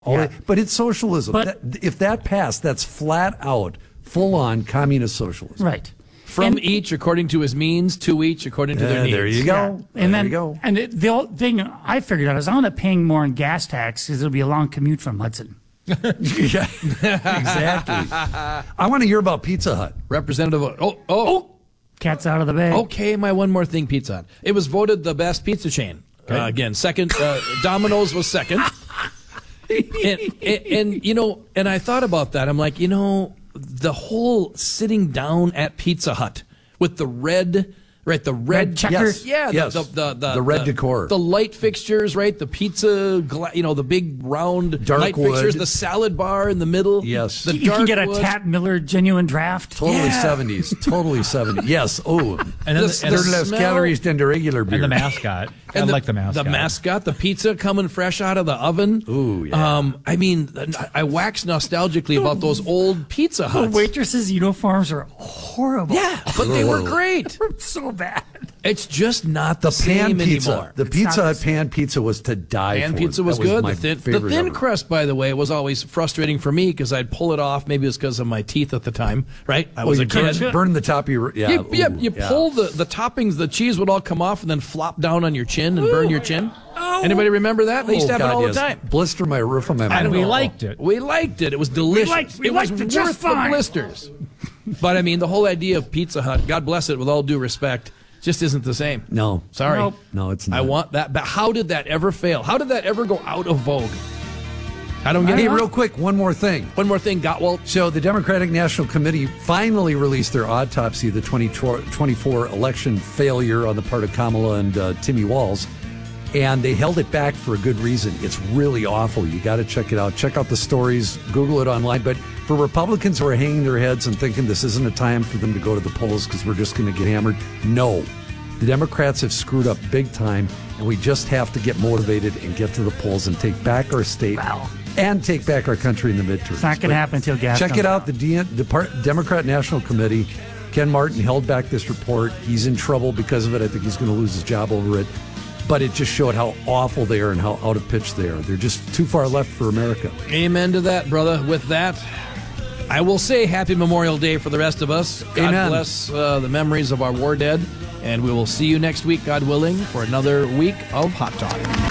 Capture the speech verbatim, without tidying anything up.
All Yeah. right, but it's socialism. But- That- if that passed, that's flat out, full on communist socialism. Right. From And- each according to his means, to each according to their Uh, needs. there you go. Yeah. And there then, you go. and it, the old thing I figured out is I'm not paying more in gas tax because it'll be a long commute from Hudson. Yeah, exactly. I want to hear about Pizza Hut. Representative. Oh, oh, oh. Cat's out of the bag. Okay, my one more thing, Pizza Hut. It was voted the best pizza chain. Uh, again, second, uh, Domino's was second. and, and, and, you know, and I thought about that. I'm like, you know, the whole sitting down at Pizza Hut with the red, right, the red, Red checker? Yes. yeah, the, Yes. the, the, the, The red decor. the light fixtures, right, the pizza, gla- you know, the big round Dark light wood. fixtures, the salad bar in the middle. Yes. the You can dark get a wood. Tat Miller genuine draft. Totally Yeah. seventies. Totally seventies. Yes. Oh, And then The- the, and, there's the less smell- calories than the regular beer. and the mascot. I And the, like the mascot. The mascot, the pizza coming fresh out of the oven. Ooh, yeah. Um, I mean, I wax nostalgically about those old Pizza The Huts. waitresses' uniforms are horrible. Yeah, but they were great. So bad. It's just not the, The pan same pizza. anymore. The It's Pizza not Hut the pan pizza was to die Pan for. pizza was That good. my the thin, the favorite thin ever. crust, by the way, was always frustrating for me because I'd pull it off. Maybe it was because of my teeth at the time, right? I Oh, was you a kid. burn, burn the top of your yeah. You, yeah, ooh, you yeah. pull the, the toppings, the cheese would all come off and then flop down on your chin and burn your chin. Anybody remember that? They used to Oh, have it God, all yes. the time. Blister my roof of my mouth. And we know. liked it. We liked it. It was delicious. liked- we it was liked it just worth fine. the blisters. But I mean, the whole idea of Pizza Hut, God bless it, with all due respect, just isn't the same. No. Sorry. Nope. No, it's not. I want that. But how did that ever fail? How did that ever go out of vogue? I don't get Hey, it. real quick, one more thing. One more thing, Gottwald. So the Democratic National Committee finally released their autopsy of the twenty twenty-four election failure on the part of Kamala and uh, Timmy Walz. And they held it back for a good reason. It's really awful. You got to check it out. Check out the stories. Google it online. But for Republicans who are hanging their heads and thinking this isn't a time for them to go to the polls because we're just going to get hammered, no. The Democrats have screwed up big time, and we just have to get motivated and get to the polls and take back our state Wow. and take back our country in the midterms. It's not going to But happen until gas check comes it out. The D- Depart- Democrat National Committee, Ken Martin held back this report. He's in trouble because of it. I think he's going to lose his job over it. But it just showed how awful they are and how out of pitch they are. They're just too far left for America. Amen to that, brother. With that, I will say Happy Memorial Day for the rest of us. God Amen. bless uh, the memories of our war dead. And we will see you next week, God willing, for another week of Hot Talk.